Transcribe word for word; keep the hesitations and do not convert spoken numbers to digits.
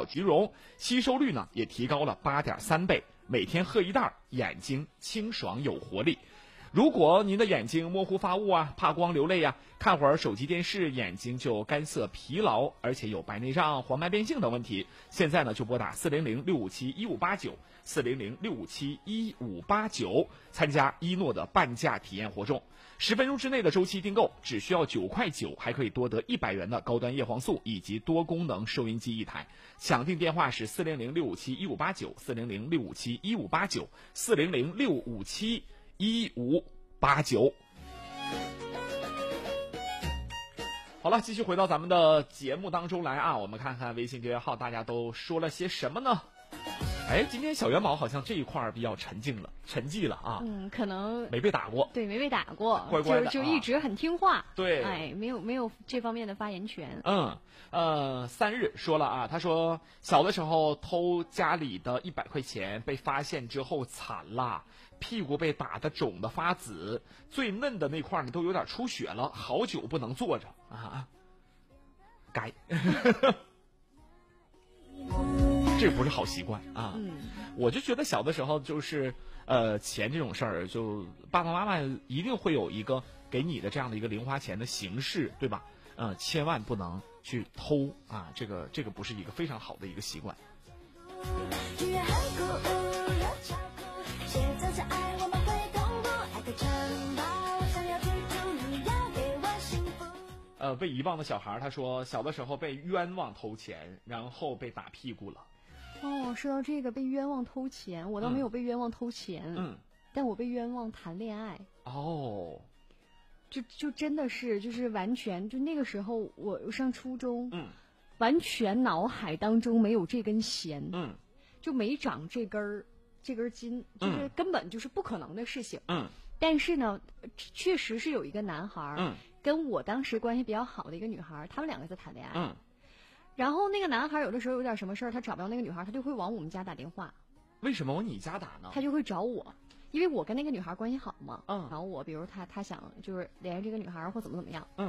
表菊蓉，吸收率呢也提高了 八点三倍，每天喝一袋，眼睛清爽有活力。如果您的眼睛模糊发雾啊，怕光流泪啊，看会儿手机电视眼睛就干涩疲劳，而且有白内障、黄斑变性等问题，现在呢就拨打四零零六五七一五八九 四零零六五七一五八九参加一诺的半价体验活动，十分钟之内的周期订购只需要九块九，还可以多得一百元的高端叶黄素以及多功能收音机一台。抢订电话是四零零六五七一五八九 四零零六五七一五八九 四零零六五七一五八九。好了，继续回到咱们的节目当中来啊，我们看看微信订阅号大家都说了些什么呢？哎，今天小元宝好像这一块比较沉静了，沉寂了啊。 嗯，可能没被打过。 对，没被打过， 乖乖的就就一直很听话。 对， 哎，没有没有这方面的发言权。 嗯，呃，三日说了啊，他说小的时候偷家里的一百块钱，被发现之后惨了，屁股被打得肿得发紫，最嫩的那块呢都有点出血了，好久不能坐着啊。该。这不是好习惯啊！ 嗯， 我就觉得小的时候就是，呃，钱这种事儿，就爸爸妈妈一定会有一个给你的这样的一个零花钱的形式，对吧？呃，千万不能去偷啊！这个这个不是一个非常好的一个习惯。呃，被遗忘的小孩他说，小的时候被冤枉偷钱，然后被打屁股了。 哦，说到这个被冤枉偷钱，我倒没有被冤枉偷钱， 嗯， 但我被冤枉谈恋爱。 哦， 就就真的是就是完全就那个时候我上初中， 嗯， 完全脑海当中没有这根弦， 嗯， 就没长这根儿这根筋，就是根本就是不可能的事情， 嗯。 但是呢，确实是有一个男孩， 嗯， 跟我当时关系比较好的一个女孩，他们两个在谈恋爱， 嗯。 然后那个男孩有的时候有点什么事儿，他找不到那个女孩，他就会往我们家打电话。 为什么往你家打呢？ 他就会找我，因为我跟那个女孩关系好嘛。 嗯。 然后我比如他他想就是联系这个女孩或怎么怎么样。 嗯。